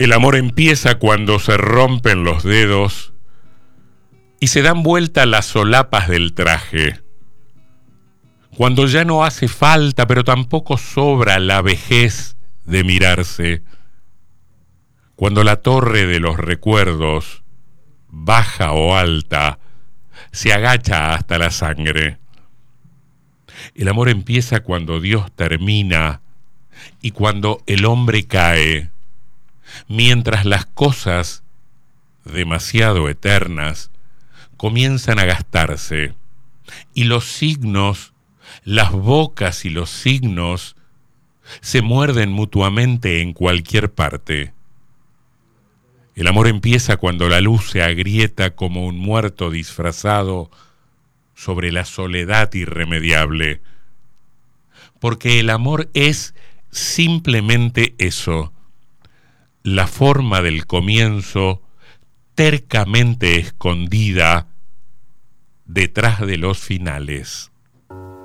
El amor empieza cuando se rompen los dedos y se dan vuelta las solapas del traje. Cuando ya no hace falta, pero tampoco sobra la vejez de mirarse. Cuando la torre de los recuerdos, baja o alta, se agacha hasta la sangre. El amor empieza cuando Dios termina y cuando el hombre cae, mientras las cosas, demasiado eternas, comienzan a gastarse y los signos, las bocas y los signos se muerden mutuamente en cualquier parte. El amor empieza cuando la luz se agrieta como un muerto disfrazado sobre la soledad irremediable, porque el amor es simplemente eso, la forma del comienzo tercamente escondida detrás de los finales.